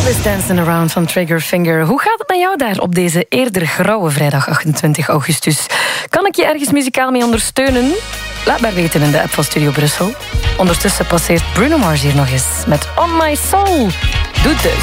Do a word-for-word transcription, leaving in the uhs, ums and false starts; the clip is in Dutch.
Elvis Dancing Around van Triggerfinger. Hoe gaat het met jou daar op deze eerder grauwe vrijdag achtentwintig augustus? Kan ik je ergens muzikaal mee ondersteunen? Laat maar weten in de app van Studio Brussel. Ondertussen passeert Bruno Mars hier nog eens met On My Soul. Doe dus.